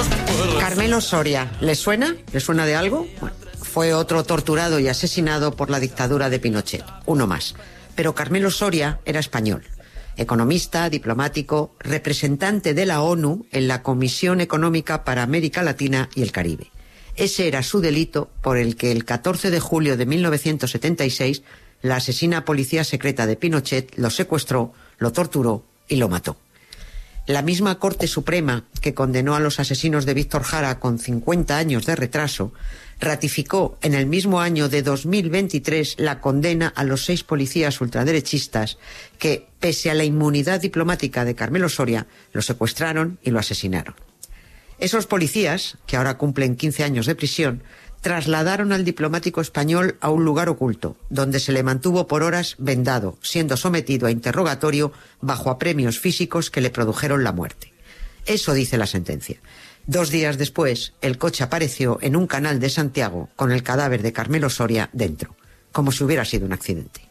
Carmelo Soria, ¿le suena? ¿Le suena de algo? Bueno, fue otro torturado y asesinado por la dictadura de Pinochet, uno más. Pero Carmelo Soria era español. Economista, diplomático, representante de la ONU en la Comisión Económica para América Latina y el Caribe. Ese era su delito por el que el 14 de julio de 1976 la asesina policía secreta de Pinochet lo secuestró, lo torturó y lo mató. La misma Corte Suprema que condenó a los asesinos de Víctor Jara con 50 años de retraso, ratificó en el mismo año de 2023 la condena a los 6 policías ultraderechistas que, pese a la inmunidad diplomática de Carmelo Soria, lo secuestraron y lo asesinaron. Esos policías, que ahora cumplen 15 años de prisión, trasladaron al diplomático español a un lugar oculto, donde se le mantuvo por horas vendado, siendo sometido a interrogatorio bajo apremios físicos que le produjeron la muerte. Eso dice la sentencia. 2 días después, el coche apareció en un canal de Santiago con el cadáver de Carmelo Soria dentro, como si hubiera sido un accidente.